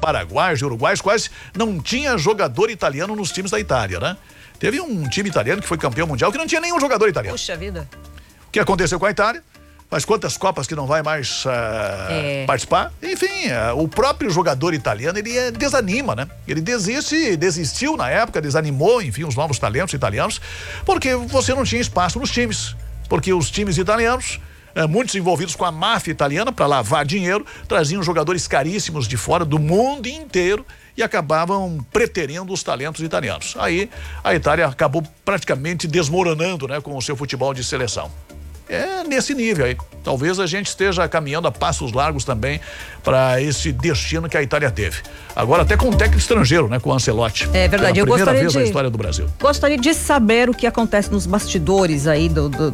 paraguaios e uruguaios, quase não tinha jogador italiano nos times da Itália, né? Teve um time italiano que foi campeão mundial que não tinha nenhum jogador italiano. Puxa vida. O que aconteceu com a Itália? Faz quantas Copas que não vai mais participar? Enfim, o próprio jogador italiano, ele desanima, né? Ele desistiu na época, desanimou, enfim, os novos talentos italianos, porque você não tinha espaço nos times. Porque os times italianos, muitos envolvidos com a máfia italiana para lavar dinheiro, traziam jogadores caríssimos de fora do mundo inteiro e acabavam preterindo os talentos italianos. Aí a Itália acabou praticamente desmoronando, né, com o seu futebol de seleção. É nesse nível aí. Talvez a gente esteja caminhando a passos largos também para esse destino que a Itália teve. Agora até com um técnico estrangeiro, né? Com o Ancelotti. É verdade. Eu gostaria vez na história do Brasil. Gostaria de saber o que acontece nos bastidores aí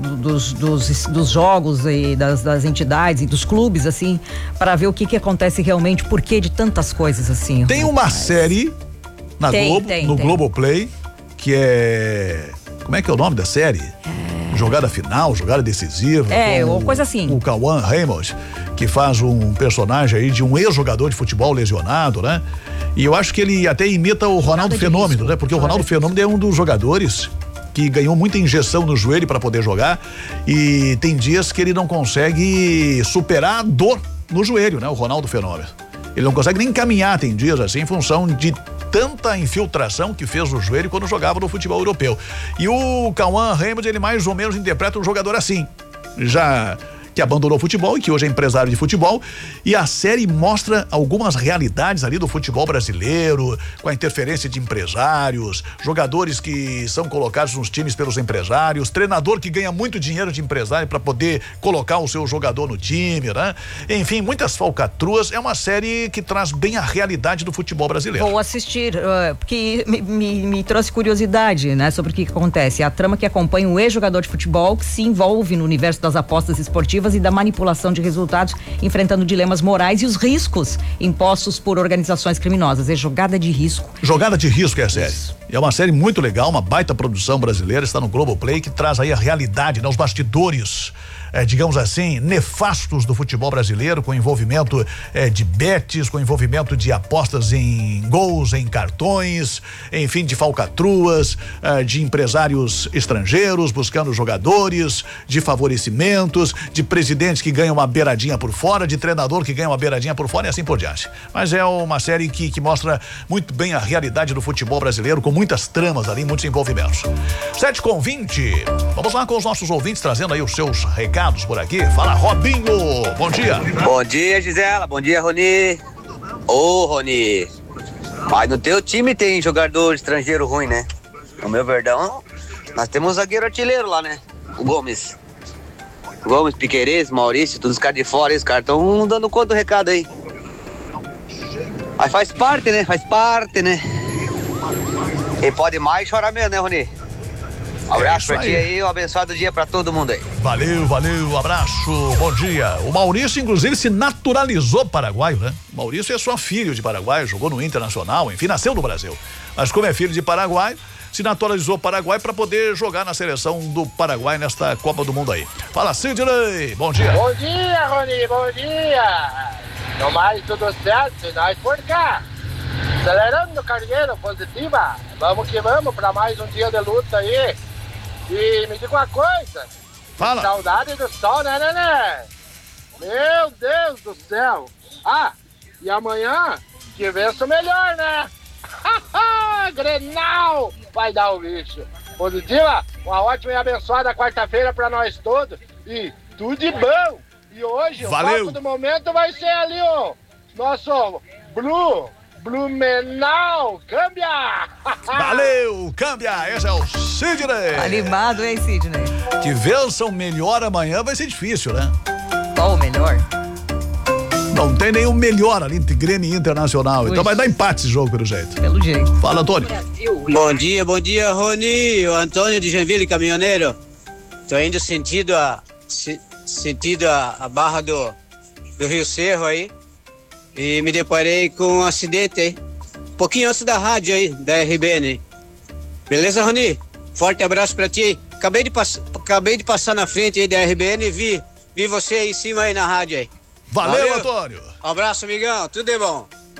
dos jogos e das entidades e dos clubes, assim, para ver o que acontece realmente, por que de tantas coisas assim. Tem uma série na Globo, no Globoplay, que é... Como é que é o nome da série? Jogada final, jogada decisiva. Ou coisa assim. O Cauã Raymond, que faz um personagem aí de um ex-jogador de futebol lesionado, né? E eu acho que ele até imita o Ronaldo Fenômeno, né? Porque o Ronaldo Fenômeno é um dos jogadores que ganhou muita injeção no joelho para poder jogar e tem dias que ele não consegue superar a dor no joelho, né? O Ronaldo Fenômeno. Ele não consegue nem caminhar, tem dias assim, em função de tanta infiltração que fez no joelho quando jogava no futebol europeu. E o Cauã Raymond, ele mais ou menos interpreta um jogador assim, já que abandonou o futebol e que hoje é empresário de futebol, e a série mostra algumas realidades ali do futebol brasileiro, com a interferência de empresários, jogadores que são colocados nos times pelos empresários, treinador que ganha muito dinheiro de empresário para poder colocar o seu jogador no time, né? Enfim, muitas falcatruas. É uma série que traz bem a realidade do futebol brasileiro. Vou assistir, porque me trouxe curiosidade, né, sobre o que acontece. A trama que acompanha um ex-jogador de futebol que se envolve no universo das apostas esportivas e da manipulação de resultados, enfrentando dilemas morais e os riscos impostos por organizações criminosas. É Jogada de Risco. Jogada de Risco é a série. É uma série muito legal, uma baita produção brasileira, está no Globoplay, que traz aí a realidade, né? Os bastidores, digamos assim, nefastos do futebol brasileiro, com envolvimento de bets, com envolvimento de apostas em gols, em cartões, enfim, de falcatruas, de empresários estrangeiros buscando jogadores, de favorecimentos, de presidentes que ganham uma beiradinha por fora, de treinador que ganha uma beiradinha por fora e assim por diante. Mas é uma série que mostra muito bem a realidade do futebol brasileiro, com muitas tramas ali, muitos envolvimentos. 7h20. Vamos lá com os nossos ouvintes, trazendo aí os seus recados por aqui. Fala, Robinho, bom dia. Bom dia, Gisela, bom dia, Rony. Ô, Rony, mas no teu time tem jogador estrangeiro ruim, né? No meu Verdão, nós temos um zagueiro artilheiro lá, né? O Gomes, Piquerez, Maurício, todos os caras de fora, os caras estão dando conta do recado aí. Mas faz parte, né? Quem pode mais chora menos, né, Rony? Abraço pra ti aí, um abençoado dia pra todo mundo aí. Valeu, abraço, bom dia. O Maurício, inclusive, se naturalizou paraguaio, né? O Maurício é só filho de paraguaio, jogou no Internacional, enfim, nasceu no Brasil. Mas como é filho de paraguaio, se naturalizou paraguaio para poder jogar na seleção do Paraguai nesta Copa do Mundo aí. Fala, Sidney, bom dia. Bom dia, Rony, bom dia. No mais, tudo certo, e nós por cá. Acelerando, cargueiro, positiva. Vamos que vamos para mais um dia de luta aí. E me diga uma coisa. Fala. Saudade do sol, né, Nenê? Meu Deus do céu. Ah, e amanhã, que vença melhor, né? Grenal vai dar o bicho. Positiva, uma ótima e abençoada quarta-feira para nós todos. E tudo de bom. E hoje, valeu. O foco do momento vai ser ali, ó. Nosso Blumenau, câmbia! Valeu, câmbia! Esse é o Sidney. Animado, hein, Sidney? Que vençam melhor amanhã vai ser difícil, né? Qual o melhor? Não tem nenhum melhor ali entre Grêmio e Internacional. Ui. Então vai dar empate esse jogo, pelo jeito. Pelo jeito. Fala, Antônio. Bom dia, Rony. O Antônio de Joinville, caminhoneiro. Tô indo sentido a barra do Rio Cerro aí. E me deparei com um acidente aí. Um pouquinho antes da rádio aí, da RBN. Beleza, Rony? Forte abraço pra ti. Acabei de passar na frente aí da RBN e vi você aí em cima aí na rádio aí. Valeu, Antônio. Um abraço, amigão. Tudo de bom.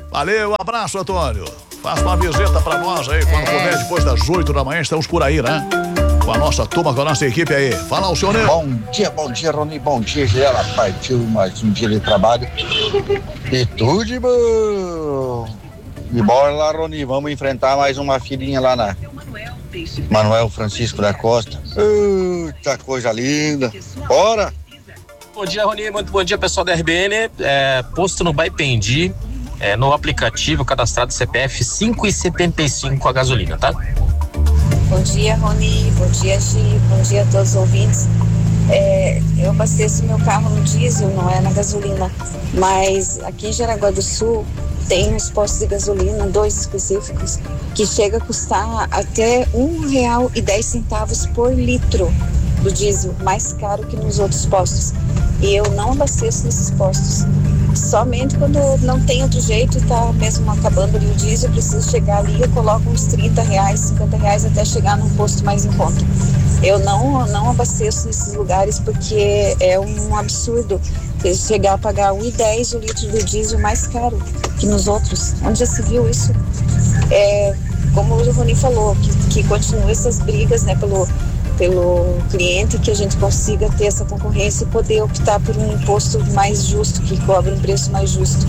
Valeu, abraço, Antônio. Faça uma visita pra nós aí, quando puder, depois das 8 da manhã, estamos por aí, né? Com a nossa turma, com a nossa equipe aí. Fala, Alcioneiro. Bom dia, Rony, bom dia, Gisela. Partiu mais um dia de trabalho. E tudo bom. E bora lá, Rony, vamos enfrentar mais uma filhinha lá na Manuel Francisco da Costa. Eita, coisa linda. Bora! Bom dia, Rony, muito bom dia, pessoal da RBN. Posto no Baipendi, no aplicativo cadastrado CPF 5,75 a gasolina, tá? Bom dia, Rony, bom dia, Gi, bom dia a todos os ouvintes. Eu abasteço meu carro no diesel, não é na gasolina, mas aqui em Jaraguá do Sul tem uns postos de gasolina, 2 específicos, que chega a custar até R$1,10 por litro do diesel, mais caro que nos outros postos. E eu não abasteço nesses postos. Somente quando não tem outro jeito e tá mesmo acabando ali o diesel, eu preciso chegar ali, eu coloco uns R$30, R$50 até chegar num posto mais em conta. Eu não abasteço nesses lugares porque é um absurdo chegar a pagar R$1,10 o litro do diesel mais caro que nos outros. Onde já se viu isso? Como o Rony falou, que continue essas brigas, né, pelo cliente, que a gente consiga ter essa concorrência e poder optar por um imposto mais justo, que cobra um preço mais justo.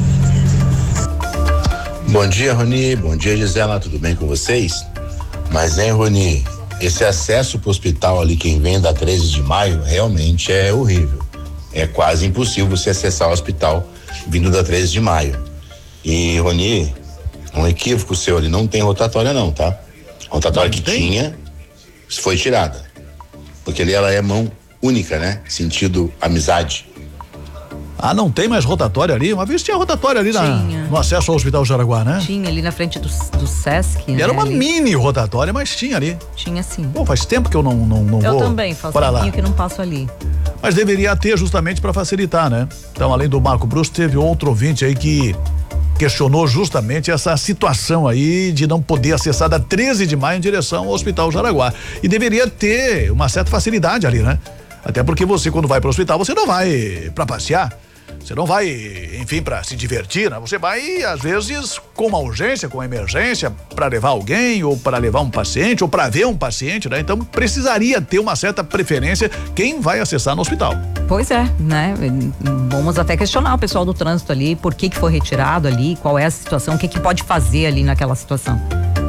Bom dia, Rony, bom dia, Gisela, tudo bem com vocês? Mas, hein, Rony, esse acesso pro hospital ali, quem vem da 13 de maio, realmente é horrível. É quase impossível você acessar o hospital vindo da 13 de maio. E, Rony, um equívoco seu ali, não tem rotatória não, tá? A rotatória que tinha foi tirada. Porque ali ela é mão única, né? Sentido amizade. Ah, não tem mais rotatória ali? Uma vez tinha rotatória ali no acesso ao Hospital Jaraguá, né? Tinha ali na frente do Sesc, né? Era uma mini rotatória, mas tinha ali. Tinha sim. Pô, faz tempo que eu não vou. Eu também, faz tempinho que não passo ali. Mas deveria ter justamente para facilitar, né? Então, além do Marco Bruce, teve outro ouvinte aí que questionou justamente essa situação aí de não poder acessar da 13 de maio em direção ao Hospital Jaraguá. E deveria ter uma certa facilidade ali, né? Até porque você, quando vai para o hospital, você não vai para passear. Você não vai, enfim, para se divertir, né? Você vai, às vezes, com uma urgência, com uma emergência, para levar alguém, ou para levar um paciente, ou para ver um paciente, né? Então, precisaria ter uma certa preferência quem vai acessar no hospital. Pois é, né? Vamos até questionar o pessoal do trânsito ali, por que foi retirado ali, qual é a situação, o que pode fazer ali naquela situação.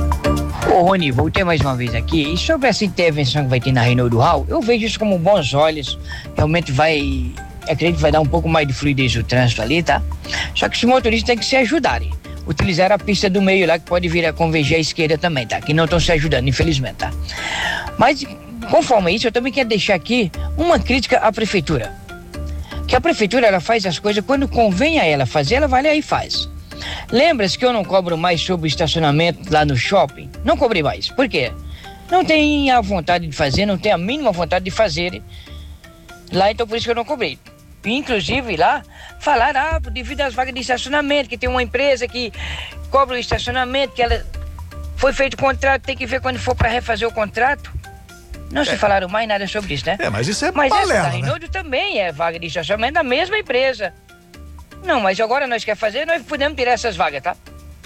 Ô, Rony, voltei mais uma vez aqui. E sobre essa intervenção que vai ter na Reinaldo Hall, eu vejo isso como bons olhos. Realmente acredito que vai dar um pouco mais de fluidez no trânsito ali, tá? Só que os motoristas têm que se ajudarem. Utilizar a pista do meio lá, que pode vir a convergir à esquerda também, tá? Que não estão se ajudando, infelizmente, tá? Mas, conforme isso, eu também quero deixar aqui uma crítica à prefeitura. Que a prefeitura, ela faz as coisas quando convém a ela fazer, ela vai lá e faz. Lembra-se que eu não cobro mais sobre o estacionamento lá no shopping? Não cobrei mais. Por quê? Não tem a vontade de fazer, não tem a mínima vontade de fazer lá, então por isso que eu não cobrei. Inclusive lá falaram, devido às vagas de estacionamento, que tem uma empresa que cobra o estacionamento, que ela foi feito o contrato, tem que ver quando for para refazer o contrato. Não se falaram mais nada sobre isso, né? Mas isso é Mas balela, essa da né? Reinaldo também é vaga de estacionamento da mesma empresa. Não, mas agora nós quer fazer, nós podemos tirar essas vagas, tá?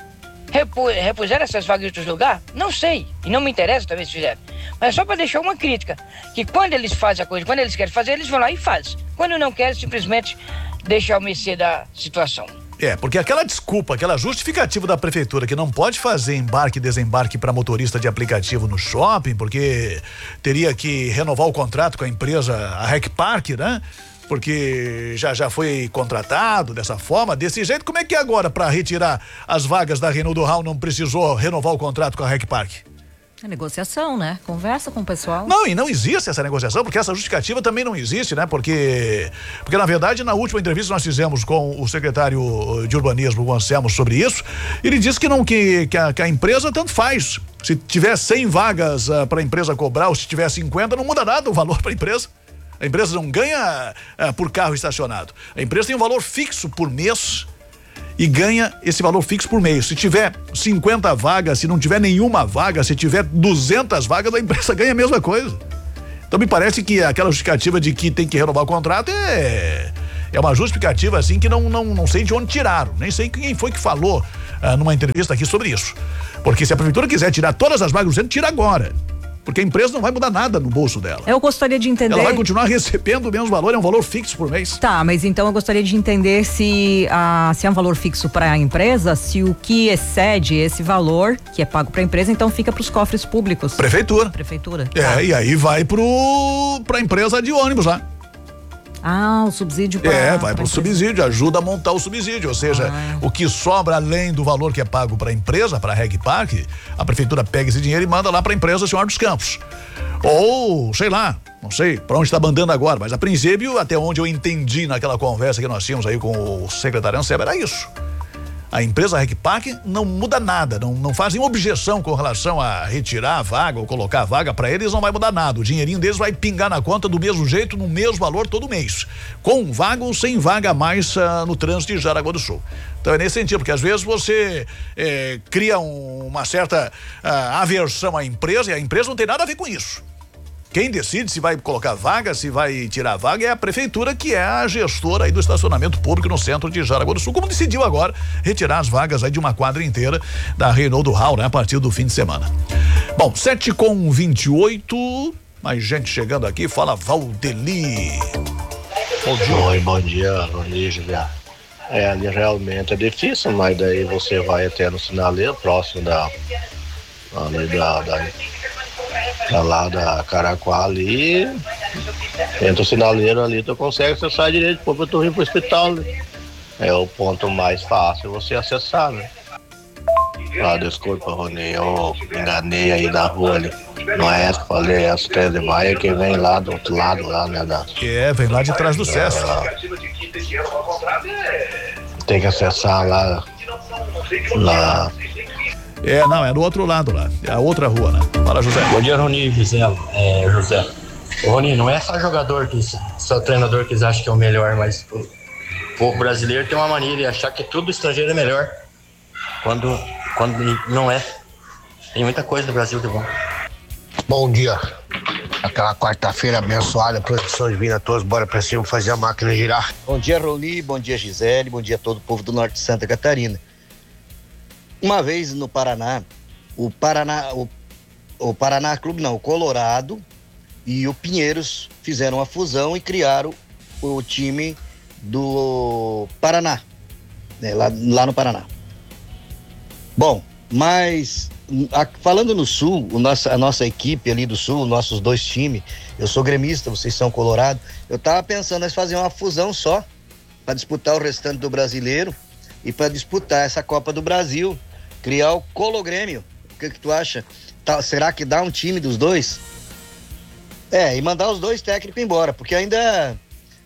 Repuseram essas vagas em outros lugares? Não sei, e não me interessa também se fizeram. Mas é só para deixar uma crítica, que quando eles fazem a coisa, quando eles querem fazer, eles vão lá e fazem. Quando não querem, simplesmente deixar ao mercê da situação. Porque aquela desculpa, aquela justificativa da prefeitura que não pode fazer embarque e desembarque para motorista de aplicativo no shopping, porque teria que renovar o contrato com a empresa, a Rec Park, né? Porque já foi contratado dessa forma, desse jeito. Como é que é agora para retirar as vagas da Reinaldo Hall não precisou renovar o contrato com a Rec Park? É negociação, né? Conversa com o pessoal. Não, e não existe essa negociação, porque essa justificativa também não existe, né? Porque na verdade, na última entrevista nós fizemos com o secretário de urbanismo, o Anselmo, sobre isso, ele disse que a empresa tanto faz. Se tiver 100 vagas para a empresa cobrar, ou se tiver 50, não muda nada o valor para a empresa. A empresa não ganha por carro estacionado. A empresa tem um valor fixo por mês e ganha esse valor fixo por mês. Se tiver 50 vagas, se não tiver nenhuma vaga, se tiver 200 vagas, a empresa ganha a mesma coisa. Então me parece que aquela justificativa de que tem que renovar o contrato é uma justificativa assim que não sei de onde tiraram, nem sei quem foi que falou numa entrevista aqui sobre isso. Porque se a prefeitura quiser tirar todas as vagas do centro, tira agora. Porque a empresa não vai mudar nada no bolso dela. Eu gostaria de entender. Ela vai continuar recebendo o mesmo valor, é um valor fixo por mês. Tá, mas então eu gostaria de entender se é um valor fixo para a empresa, se o que excede esse valor, que é pago para a empresa, então fica para os cofres públicos. Prefeitura. Tá. E aí vai pra empresa de ônibus lá. O subsídio para. Vai pro subsídio, ajuda a montar o subsídio, ou seja, o que sobra além do valor que é pago para a empresa, para a Reg Park, a prefeitura pega esse dinheiro e manda lá para a empresa Senhor dos Campos. Ou, sei lá, não sei para onde está mandando agora, mas a princípio, até onde eu entendi naquela conversa que nós tínhamos aí com o secretário Anseba, era isso. A empresa Reg Park não muda nada, não fazem objeção com relação a retirar a vaga ou colocar a vaga para eles, não vai mudar nada. O dinheirinho deles vai pingar na conta do mesmo jeito, no mesmo valor todo mês. Com vaga ou sem vaga a mais no trânsito de Jaraguá do Sul. Então é nesse sentido, porque às vezes você cria uma certa aversão à empresa e a empresa não tem nada a ver com isso. Quem decide se vai colocar vaga, se vai tirar vaga é a prefeitura, que é a gestora aí do estacionamento público no centro de Jaraguá do Sul, como decidiu agora retirar as vagas aí de uma quadra inteira da Reinaldo Hall, né, a partir do fim de semana. Bom, 7h28, mais gente chegando aqui, fala Valdeli. Bom dia. Oi, bom dia, Rony, Juliano. Ali realmente é difícil, mas daí você vai até no sinaleiro, próximo da lá da Caraguá ali, entra o sinaleiro ali, tu consegue acessar direito, pra tu ir pro hospital, né? É o ponto mais fácil você acessar, né? Desculpa, Rony, eu me enganei aí na rua ali. Não é essa que eu falei, é essa 3 de maio que vem lá do outro lado, lá, né? Vem lá de trás do Sesc. Tem que acessar lá. Não, é do outro lado lá, é a outra rua, né? Fala, José. Bom dia, Rony, Gisela. José. Rony, não é só jogador só treinador que eles acham que é o melhor, mas o povo brasileiro tem uma mania de achar que tudo estrangeiro é melhor, quando não é. Tem muita coisa no Brasil de bom. Bom dia. Aquela quarta-feira abençoada, professor divina a todos, bora pra cima fazer a máquina girar. Bom dia, Rony, bom dia, Gisele, bom dia a todo o povo do norte de Santa Catarina. Uma vez no Paraná, o Colorado e o Pinheiros fizeram uma fusão e criaram o time do Paraná, né, lá no Paraná. Bom, mas falando no Sul, a nossa equipe ali do Sul, nossos 2 times, eu sou gremista, vocês são colorado, eu tava pensando em fazer uma fusão só, para disputar o restante do brasileiro e para disputar essa Copa do Brasil, criar o Cologrêmio. O que tu acha? Será que dá um time dos 2? E mandar os 2 técnicos embora, porque ainda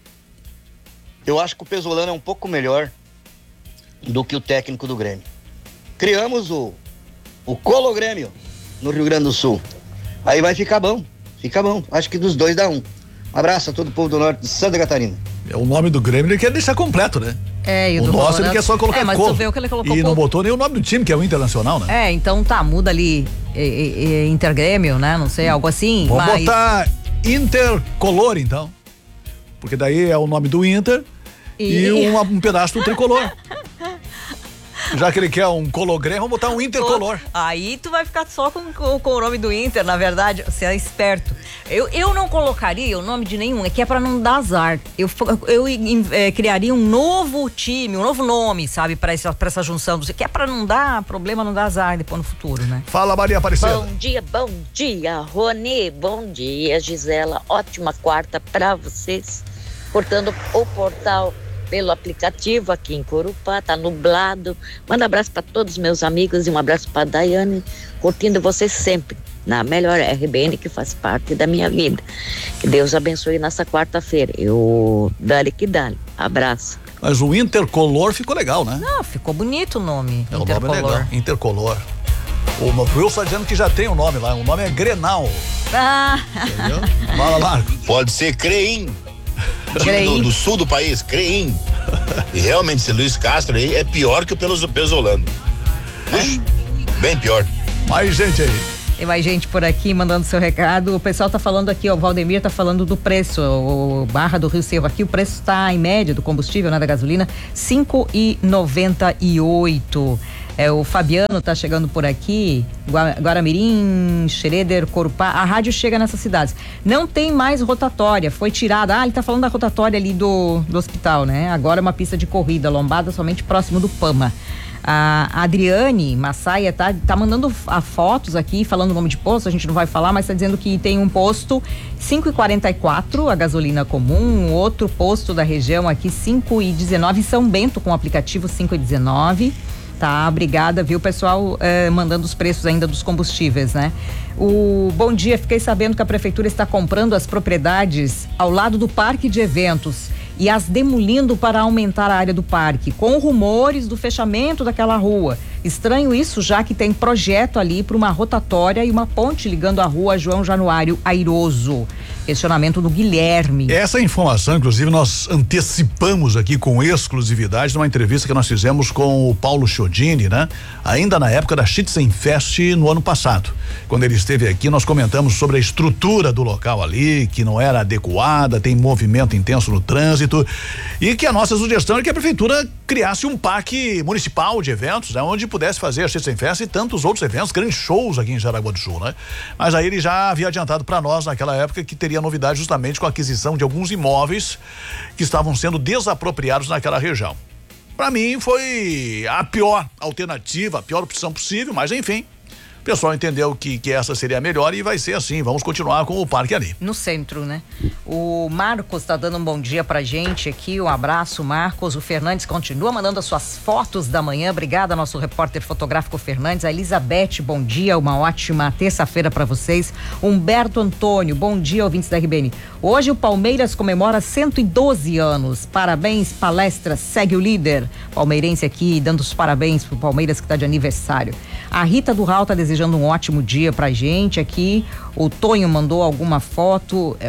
eu acho que o Pesolano é um pouco melhor do que o técnico do Grêmio. Criamos o Cologrêmio no Rio Grande do Sul. Aí vai ficar bom. Acho que dos 2 dá um. Um abraço a todo o povo do norte de Santa Catarina. O nome do Grêmio ele quer deixar completo, né? E o nosso ele quer só colocar mas tu vê o que ele colocou. E não botou nem o nome do time, que é o Internacional, né? Então muda ali Intergrêmio, né? Não sei, algo assim. Vamos botar Intercolor, então. Porque daí é o nome do Inter e um pedaço do tricolor. Já que ele quer um colograma, vamos botar um Intercolor. Aí tu vai ficar só com o nome do Inter, na verdade, você é esperto. Eu não colocaria o nome de nenhum, que é pra não dar azar. Eu criaria um novo time, um novo nome, sabe, pra essa junção, que é pra não dar problema, não dar azar depois no futuro, né? Fala, Maria Aparecida. Bom dia, Rony, bom dia, Gisela, ótima quarta pra vocês. Portando o portal pelo aplicativo aqui em Corupá, tá nublado. Manda um abraço para todos os meus amigos e um abraço para Daiane, curtindo vocês sempre na melhor RBN que faz parte da minha vida. Que Deus abençoe nessa quarta-feira. Dale que dale. Abraço. Mas o Intercolor ficou legal, né? Não, ficou bonito o nome. O nome é legal, Intercolor. O Wilson está dizendo que já tem um nome lá, o nome é Grenal. Entendeu? Fala, Marco. Pode ser Creim. Do sul do país, Creim. E realmente esse Luiz Castro aí é pior que o Pesolano. Bem pior. Mais gente aí. Tem mais gente por aqui mandando seu recado. O pessoal tá falando aqui, o Valdemir tá falando do preço. O Barra do Rio Cerro aqui, o preço tá em média do combustível, né, da gasolina, 5,98. O Fabiano tá chegando por aqui, Guaramirim, Xereder, Corupá, a rádio chega nessas cidades. Não tem mais rotatória, foi tirada. Ele tá falando da rotatória ali do hospital, né? Agora é uma pista de corrida, lombada somente próximo do Pama. A Adriane Massaia tá mandando fotos aqui, falando o nome de posto, a gente não vai falar, mas tá dizendo que tem um posto 5,44 a gasolina comum, outro posto da região aqui 5,19, São Bento com o aplicativo 5,19. Tá, obrigada, viu, pessoal, mandando os preços ainda dos combustíveis, né? Bom dia, fiquei sabendo que a prefeitura está comprando as propriedades ao lado do parque de eventos e as demolindo para aumentar a área do parque, com rumores do fechamento daquela rua. Estranho isso, já que tem projeto ali para uma rotatória e uma ponte ligando a rua João Januário Airoso. Questionamento do Guilherme. Essa informação, inclusive, nós antecipamos aqui com exclusividade numa entrevista que nós fizemos com o Paulo Chiodini, né? Ainda na época da Schützenfest no ano passado. Quando ele esteve aqui, nós comentamos sobre a estrutura do local ali, que não era adequada, tem movimento intenso no trânsito, e que a nossa sugestão é que a prefeitura criasse um parque municipal de eventos, né? Onde pudesse fazer a Schützenfest e tantos outros eventos, grandes shows aqui em Jaraguá do Sul, né? Mas aí ele já havia adiantado para nós naquela época que teria novidade justamente com a aquisição de alguns imóveis que estavam sendo desapropriados naquela região. Para mim foi a pior alternativa, a pior opção possível, mas enfim, o pessoal entendeu que essa seria a melhor e vai ser assim, vamos continuar com o parque ali. No centro, né? O Marcos tá dando um bom dia pra gente aqui, um abraço, Marcos. O Fernandes continua mandando as suas fotos da manhã, obrigada, nosso repórter fotográfico Fernandes. A Elizabeth, bom dia, uma ótima terça-feira pra vocês. Humberto Antônio, bom dia, ouvintes da RBN. Hoje o Palmeiras comemora 112 anos, parabéns, palestra, segue o líder. Palmeirense aqui, dando os parabéns pro Palmeiras que tá de aniversário. A Rita do Raul tá desejando um ótimo dia pra gente aqui. O Tonho mandou alguma foto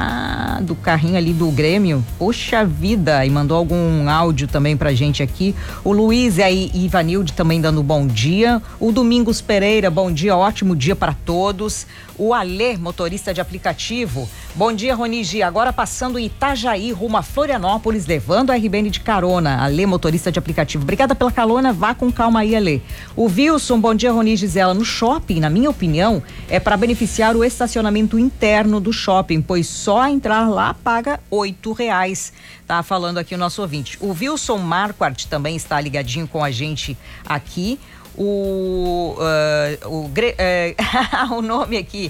do carrinho ali do Grêmio. Poxa vida! E mandou algum áudio também pra gente aqui. O Luiz e a Ivanilde também dando bom dia. O Domingos Pereira, bom dia, ótimo dia para todos. O Alê, motorista de aplicativo. Bom dia, Ronigi. Agora passando em Itajaí, rumo a Florianópolis, levando a RBN de carona. Alê, motorista de aplicativo. Obrigada pela carona, vá com calma aí, Alê. O Wilson, bom dia, Roni Gisela. No shopping, na minha opinião, é para beneficiar o estacionamento interno do shopping, pois só entrar lá paga R$8. Tá falando aqui o nosso ouvinte. O Wilson Marquardt também está ligadinho com a gente aqui. O nome aqui,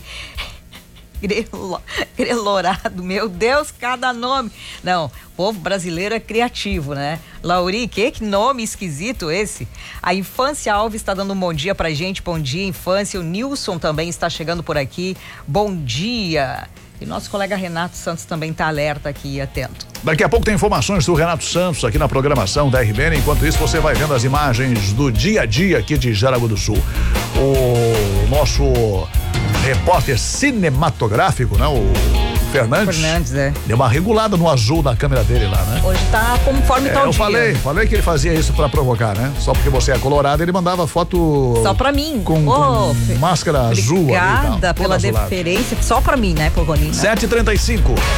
Grelorado, meu Deus, cada nome. Não, o povo brasileiro é criativo, né? Lauri, que nome esquisito esse. A Infância Alves está dando um bom dia pra gente, bom dia, Infância. O Nilson também está chegando por aqui, bom dia. E nosso colega Renato Santos também está alerta aqui, atento. Daqui a pouco tem informações do Renato Santos aqui na programação da RBN. Enquanto isso, você vai vendo as imagens do dia a dia aqui de Jaraguá do Sul. O nosso repórter cinematográfico, né? O Fernandes, deu uma regulada no azul da câmera dele lá, né? Hoje tá conforme tá o dia. Eu falei que ele fazia isso pra provocar, né? Só porque você é colorado, ele mandava foto só pra mim. Com máscara azul. Obrigada pela deferência, só pra mim, né, Porronina? 7h35.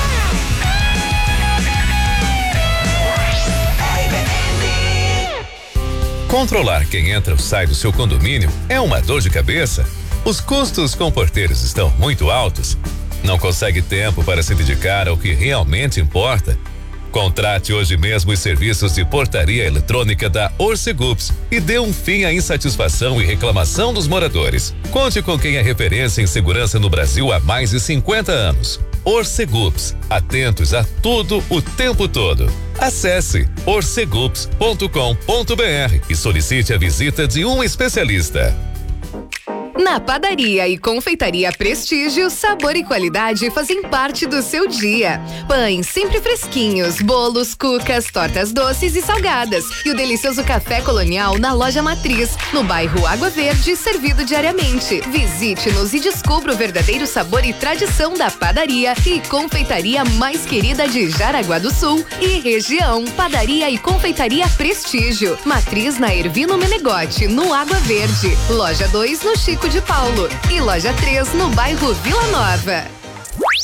Controlar quem entra ou sai do seu condomínio é uma dor de cabeça. Os custos com porteiros estão muito altos. Não consegue tempo para se dedicar ao que realmente importa? Contrate hoje mesmo os serviços de portaria eletrônica da Orcegups e dê um fim à insatisfação e reclamação dos moradores. Conte com quem é referência em segurança no Brasil há mais de 50 anos. Orcegups, atentos a tudo o tempo todo. Acesse orcegups.com.br e solicite a visita de um especialista. Na Padaria e Confeitaria Prestígio, sabor e qualidade fazem parte do seu dia. Pães sempre fresquinhos, bolos, cucas, tortas doces e salgadas. E o delicioso café colonial na Loja Matriz, no bairro Água Verde, servido diariamente. Visite-nos e descubra o verdadeiro sabor e tradição da padaria e confeitaria mais querida de Jaraguá do Sul e região. Padaria e Confeitaria Prestígio. Matriz na Ervino Menegote, no Água Verde. Loja 2 no Chico de Paulo e loja 3 no bairro Vila Nova.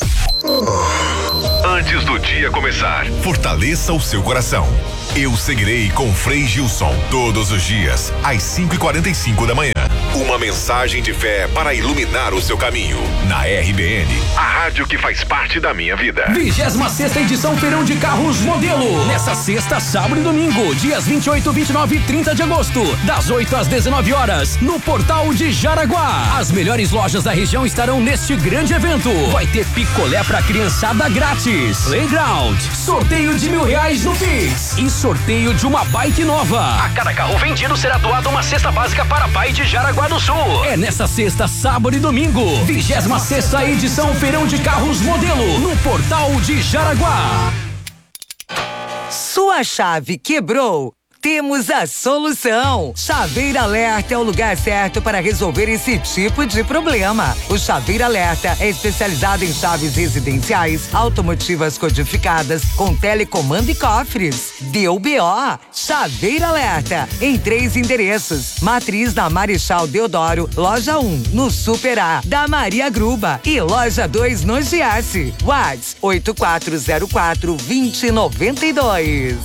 Antes do dia começar, fortaleça o seu coração. Eu seguirei com Frei Gilson todos os dias, às 5h45 da manhã. Uma mensagem de fé para iluminar o seu caminho. Na RBN, a rádio que faz parte da minha vida. 26ª edição Feirão de Carros Modelo. Nessa sexta, sábado e domingo, dias 28, 29 e 30 de agosto, das 8 às 19 horas, no Portal de Jaraguá. As melhores lojas da região estarão neste grande evento. Vai ter picolé pra criançada grátis, playground, sorteio de R$1.000 no Pix e sorteio de uma bike nova. A cada carro vendido será doado uma cesta básica para pai de Jaraguá do Sul. É nessa sexta, sábado e domingo. 26ª edição Feirão de Carros Modelo, no Portal de Jaraguá. Sua chave quebrou? Temos a solução. Chaveiro Alerta é o lugar certo para resolver esse tipo de problema. O Chaveiro Alerta é especializado em chaves residenciais, automotivas codificadas, com telecomando e cofres. Deu BO. Chaveiro Alerta, em 3 endereços. Matriz na Marechal Deodoro, loja 1, no Super A, da Maria Gruba, e loja 2 no Giasse. WhatsApp 8404-2092.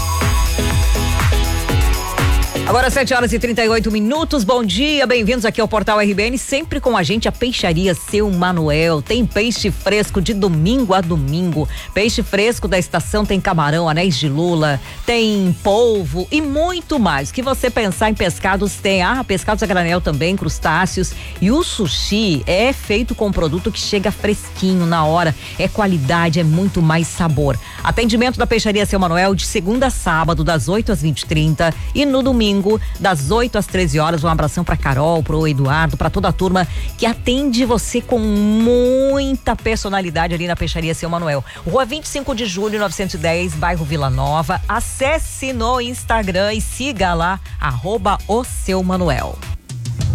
Agora 7h38. Bom dia, bem-vindos aqui ao Portal RBN, sempre com a gente a Peixaria Seu Manuel. Tem peixe fresco de domingo a domingo. Peixe fresco da estação, tem camarão, anéis de lula, tem polvo e muito mais. O que você pensar em pescados tem. Pescados a granel também, crustáceos. E o sushi é feito com um produto que chega fresquinho na hora. É qualidade, é muito mais sabor. Atendimento da Peixaria Seu Manuel de segunda a sábado, das 8 às 20h30 e no domingo das 8 às 13 horas. Um abração pra Carol, pro Eduardo, pra toda a turma que atende você com muita personalidade ali na Peixaria Seu Manuel. Rua 25 de Julho, 910, bairro Vila Nova. Acesse no Instagram e siga lá, @o Seu Manuel.